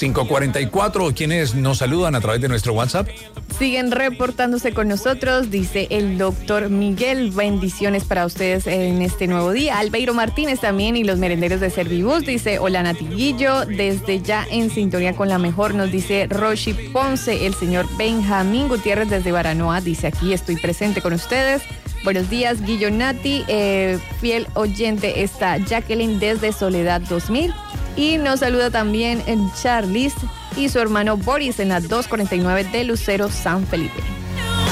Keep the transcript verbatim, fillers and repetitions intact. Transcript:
cinco cuarenta y cuatro. ¿Quiénes nos saludan a través de nuestro WhatsApp? Siguen reportándose con nosotros, dice el doctor Miguel. Bendiciones para ustedes en este nuevo día. Albeiro Martínez también y los merenderos de Servibus, dice hola Natiguillo, desde ya en sintonía con la mejor, nos dice Roshi Ponce. El señor Benjamín Gutiérrez desde Baranoa dice aquí estoy presente con ustedes. Buenos días, Guillo Nati, eh, fiel oyente está Jacqueline desde Soledad dos mil. Y nos saluda también en Charlis y su hermano Boris en la dos cuarenta y nueve de Lucero, San Felipe.